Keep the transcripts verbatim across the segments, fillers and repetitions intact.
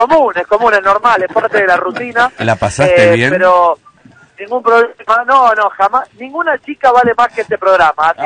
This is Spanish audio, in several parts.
común, es común, es normal, es parte de la rutina. ¿La pasaste eh, bien? Pero ningún problema, no, no, jamás, ninguna chica vale más que este programa. Así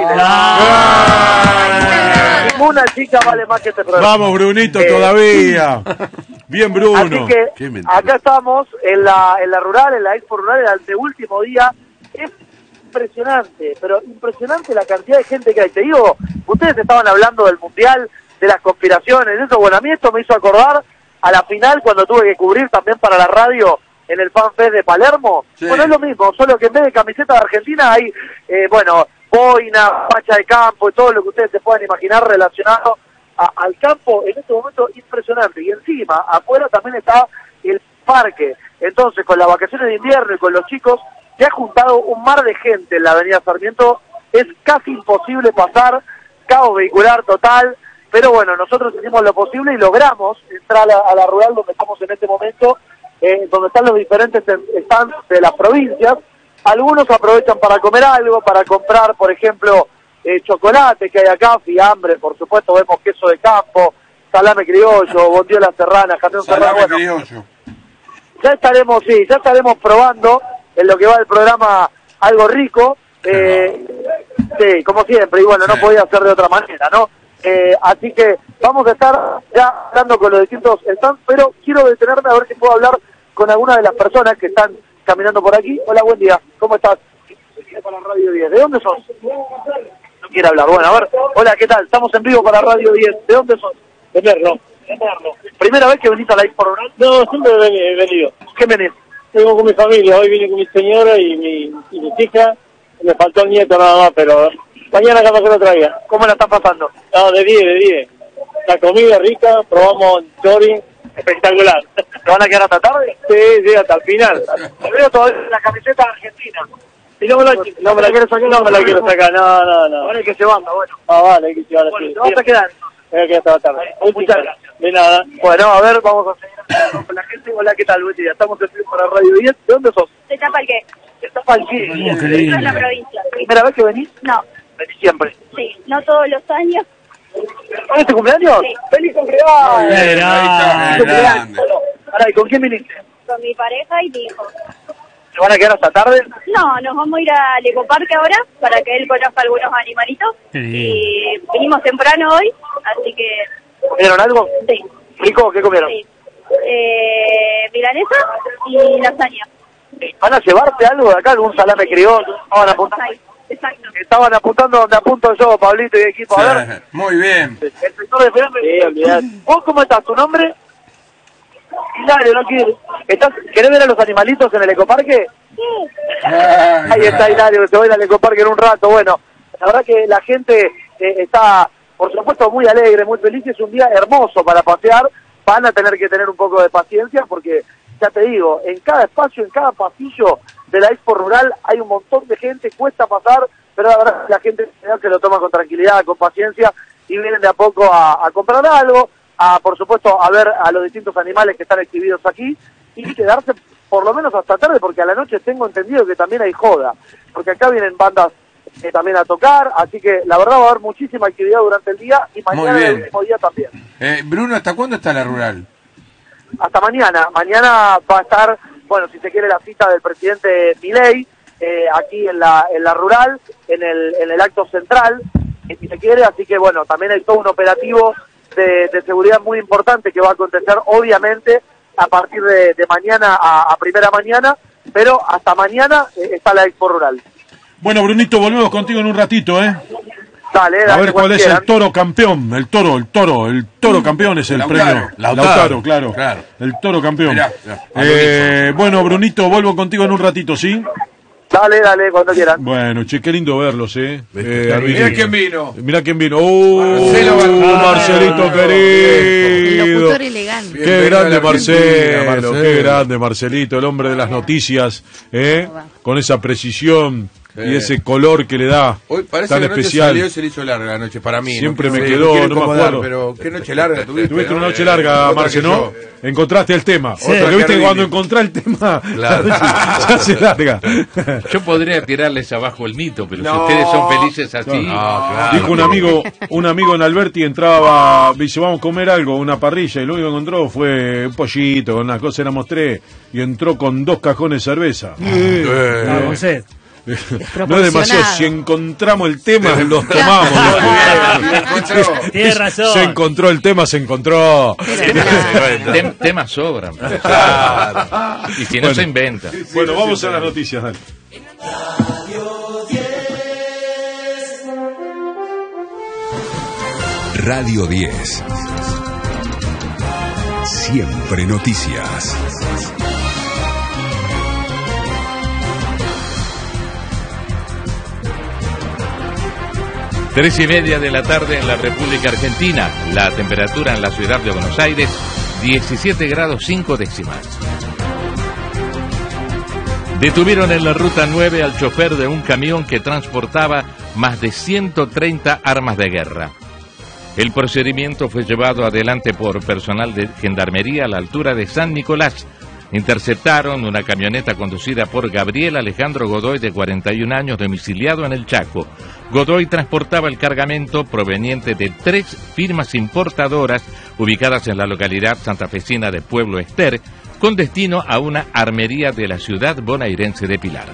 Ah. le... Ninguna chica vale más que este programa. Vamos, Brunito, Eh, todavía. Bien, Bruno. Así que acá estamos en la, en la rural, en la Expo Rural, el anteúltimo día. Es impresionante, pero impresionante la cantidad de gente que hay. Te digo, ustedes estaban hablando del Mundial, de las conspiraciones, eso, bueno, a mí esto me hizo acordar a la final cuando tuve que cubrir también para la radio en el FanFest de Palermo. Sí. Bueno, es lo mismo, solo que en vez de camiseta de Argentina hay, eh, bueno, boina, facha de campo y todo lo que ustedes se puedan imaginar relacionado a, al campo en este momento impresionante. Y encima, afuera también está el parque. Entonces, con las vacaciones de invierno y con los chicos, se ha juntado un mar de gente en la avenida Sarmiento. Es casi imposible pasar, caos vehicular total, pero bueno, nosotros hicimos lo posible y logramos entrar a la, a la rural donde estamos en este momento, eh, donde están los diferentes stands de las provincias. Algunos aprovechan para comer algo, para comprar, por ejemplo, eh, chocolate que hay acá, fiambre, por supuesto, vemos queso de campo, salame criollo, bondiola serrana, jamón serrano. Salame criollo. Ya estaremos, sí, ya estaremos probando en lo que va del programa algo rico, eh, sí, como siempre, y bueno, no podía ser de otra manera, ¿no? Eh, así que vamos a estar ya hablando con los distintos stands, pero quiero detenerme a ver si puedo hablar con alguna de las personas que están caminando por aquí. Hola, buen día, ¿cómo estás? Para Radio diez, ¿de dónde sos? No quiere hablar, bueno, a ver, hola, ¿qué tal? Estamos en vivo para Radio diez, ¿de dónde sos? De Merlo. ¿Primera vez que venís a la Expo Rural? No, siempre he venido. ¿Qué venís? Vengo con mi familia, hoy vine con mi señora y mi, y mis hijas, me faltó el nieto nada más, pero mañana capaz que lo traiga. ¿Cómo la están pasando? No, de diez, de diez. La comida rica, probamos chori, espectacular. ¿Te van a quedar hasta tarde? Sí, sí, hasta el final. Te veo todavía la camiseta argentina. Y no me la, no me la quiero sacar, no me la quiero sacar, no, no, no. Ahora hay que llevarla, bueno. Ah, vale, hay que llevarla. Bueno, sí, te vas sí. a quedar. Me voy a quedar hasta la tarde. Muchas gracias. De nada. Bueno, a ver, vamos a seguir con la gente. Hola, ¿qué tal? Buen día. Estamos en vivo para Radio diez. ¿De dónde sos? ¿De Tapalqué? ¿De Tapalqué? No, qué lindo. Es la provincia. ¿Primera vez que venís? No, Venís siempre. sí, no todos los años. ¿Hoy es tu cumpleaños? Sí. ¡Feliz cumpleaños! Bien, ahí está, grande. Ahora, ¿y con quién viniste? Con mi pareja y mi hijo. ¿Se van a quedar hasta tarde? No, nos vamos a ir al ecoparque ahora para que él conozca algunos animalitos. Y vinimos temprano hoy, así que ¿Comieron algo? sí. ¿Rico? ¿Qué comieron? sí. Eh, milanesa y lasaña. ¿Van a llevarte algo de acá? ¿Algún salame criollo? Estaban apuntando, Ahí, exacto. estaban apuntando donde apunto yo, Pablito y equipo. A ver, Muy bien. el sector de fiambre. Sí, olvidate. ¿Vos cómo estás? ¿Tu nombre? Hilario, no quiero. ¿Estás, ¿Querés ver a los animalitos en el ecoparque? Ahí está Hilario, que se va a ir al ecoparque en un rato. Bueno, la verdad que la gente eh, está, por supuesto, muy alegre, muy feliz. Es un día hermoso para pasear. Van a tener que tener un poco de paciencia porque, ya te digo, en cada espacio, en cada pasillo de la Expo Rural hay un montón de gente, cuesta pasar, pero la verdad que la gente se lo toma con tranquilidad, con paciencia y vienen de a poco a, a comprar algo, a, por supuesto, a ver a los distintos animales que están exhibidos aquí y quedarse por lo menos hasta tarde, porque a la noche tengo entendido que también hay joda, porque acá vienen bandas eh, también a tocar, así que la verdad va a haber muchísima actividad durante el día y mañana el mismo día también. Eh, Bruno, ¿hasta cuándo está la rural? Hasta mañana, mañana va a estar, bueno, si se quiere, la cita del presidente Milei, eh, aquí en la en la rural, en el en el acto central, eh, si se quiere, así que bueno, también hay todo un operativo de, de seguridad muy importante que va a acontecer, obviamente, a partir de, de mañana a, a primera mañana, pero hasta mañana eh, está la Expo Rural. Bueno, Brunito, volvemos contigo en un ratito, ¿eh? Dale, A dale, ver cuál es quieran. el toro campeón, el toro, el toro, el toro campeón es el Lautaro, premio. Lautaro, claro. claro. El toro campeón. Mirá, mirá, Eh, bueno, Brunito, vuelvo contigo en un ratito, ¿sí? Dale, dale, cuando quieran. Bueno, che, qué lindo verlos, ¿eh? eh Mirá Arvini. quién vino. Mirá quién vino. ¡Uh! Marcelo Bernal. Marcelito El querido. locutor elegante. Qué Bienvenido grande a la Marcelo, Argentina, Marcelo. qué grande Marcelito, el hombre de las noticias, ¿eh? Con esa precisión y ese color que le da Hoy parece tan que la noche especial. salió y se le hizo larga la noche para mí. Siempre no, me no, quedó, no, quiero no me incomodar, acuerdo. Pero qué noche larga tuviste. Tuviste ¿no? una noche Eh, larga, otra Marce, que ¿no? yo. Encontraste el tema. Sí. Porque Otra viste que que cuando Rini. encontrás el tema, Claro. se hace larga. Yo podría tirarles abajo el mito, pero No. si ustedes son felices así... No, claro. Dijo un amigo, un amigo en Alberti, entraba, dice, vamos a comer algo, una parrilla, y lo único que encontró fue un pollito, una cosa, éramos tres, y entró con dos cajones de cerveza. Eh. Ah, con sed. No es demasiado, si encontramos el tema, los tomamos. Tienes razón. Se encontró el tema, se encontró. Tem- temas sobran. Y si no, Bueno. se inventa. Bueno, vamos a las noticias, dale. Radio diez. Siempre noticias. Tres y media de la tarde en la República Argentina. La temperatura en la ciudad de Buenos Aires, diecisiete grados cinco décimas. Detuvieron en la ruta nueve al chofer de un camión que transportaba más de ciento treinta armas de guerra. El procedimiento fue llevado adelante por personal de gendarmería a la altura de San Nicolás. Interceptaron una camioneta conducida por Gabriel Alejandro Godoy, de cuarenta y un años, domiciliado en el Chaco. Godoy transportaba el cargamento proveniente de tres firmas importadoras ubicadas en la localidad santafesina de Pueblo Ester, con destino a una armería de la ciudad bonaerense de Pilar.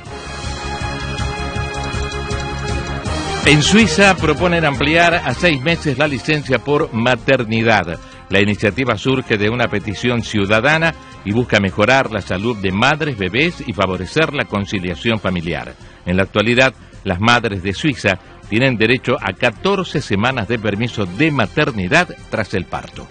En Suiza proponen ampliar a seis meses la licencia por maternidad. La iniciativa surge de una petición ciudadana y busca mejorar la salud de madres, bebés y favorecer la conciliación familiar. En la actualidad, las madres de Suiza tienen derecho a catorce semanas de permiso de maternidad tras el parto.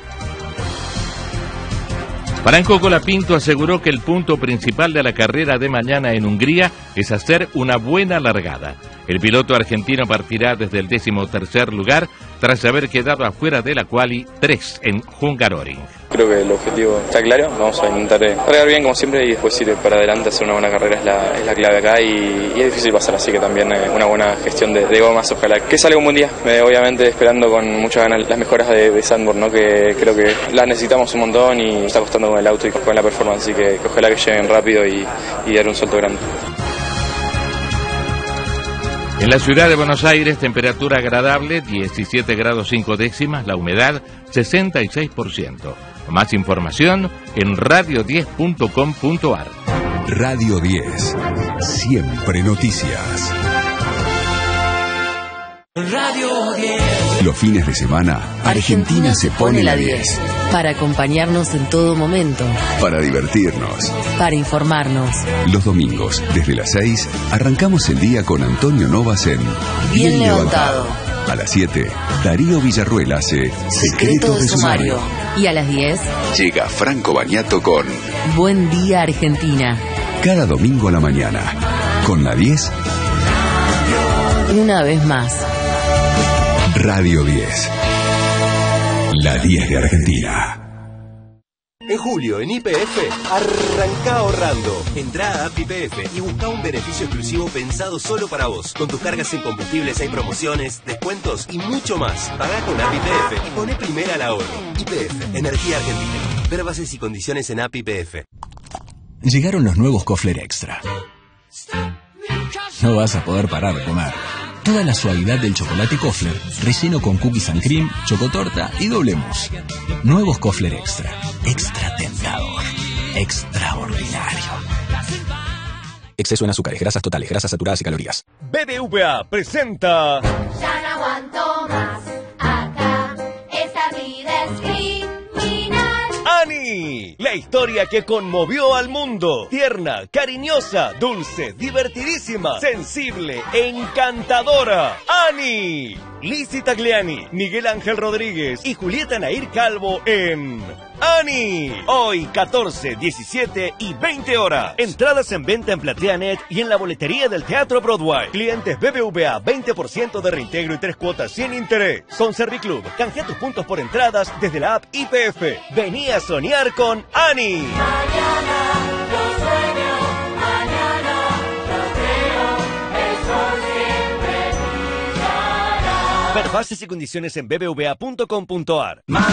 Franco Colapinto aseguró que el punto principal de la carrera de mañana en Hungría es hacer una buena largada. El piloto argentino partirá desde el decimotercer lugar tras haber quedado afuera de la quali tres en Hungaroring. Creo que el objetivo está claro, vamos a intentar cargar bien como siempre y después ir para adelante, hacer una buena carrera es la, es la clave acá y, y es difícil pasar, así que también eh, una buena gestión de, de gomas, ojalá que salga un buen día, eh, obviamente esperando con muchas ganas las mejoras de, de Zandvoort, ¿no? que creo que las necesitamos un montón y está costando con el auto y con la performance, así que, que ojalá que lleguen rápido y, y dar un salto grande. En la ciudad de Buenos Aires, temperatura agradable, diecisiete grados cinco décimas, la humedad sesenta y seis por ciento. Más información en radio diez punto com punto ar. Radio diez. Siempre noticias. Radio diez. Los fines de semana, Argentina se pone la diez. Para acompañarnos en todo momento. Para divertirnos. Para informarnos. Los domingos, desde las seis, arrancamos el día con Antonio Novas en Bien levantado. A las siete, Darío Villarruel hace Secreto de Sumario. Y a las diez, llega Franco Bagnato con Buen Día Argentina. Cada domingo a la mañana. Con la diez, una vez más. Radio diez. La diez de Argentina. En julio, en Y P F, arranca ahorrando. Entrá a App Y P F y busca un beneficio exclusivo pensado solo para vos. Con tus cargas en combustibles hay promociones, descuentos y mucho más. Pagá con App Y P F y poné primera al ahorro. Y P F, Energía Argentina. Ver bases y condiciones en App Y P F. Llegaron los nuevos Kofler Extra. No vas a poder parar de comer. Toda la suavidad del chocolate Kofler, relleno con cookies and cream, chocotorta y doble mousse. Nuevos Kofler Extra. Extra tentador. Extraordinario. Exceso en azúcares, grasas totales, grasas saturadas y calorías. B B V A presenta... Ya no aguanto más. Acá, esta vida es criminal. ¡Ani! La historia que conmovió al mundo. Tierna, cariñosa, dulce, divertidísima, sensible, encantadora. ¡Ani! Lizzy Tagliani, Miguel Ángel Rodríguez y Julieta Nair Calvo en... ¡Ani! Hoy, catorce, diecisiete y veinte horas. Entradas en venta en PlateaNet y en la boletería del Teatro Broadway. Clientes B B V A, veinte por ciento de reintegro y tres cuotas sin interés. Con Serviclub, canjea tus puntos por entradas desde la app Y P F. Vení a soñar con Ani. Mañana lo sueño, mañana lo creo. Ver bases y condiciones en b b v a punto com punto a r.